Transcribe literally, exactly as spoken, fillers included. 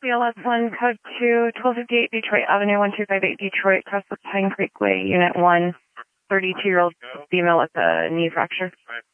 B L S one, code two, twelve fifty-eight Detroit Avenue, one two five eight Detroit, across the Pine Creek Way, Unit one, thirty-two-year-old female with a knee fracture.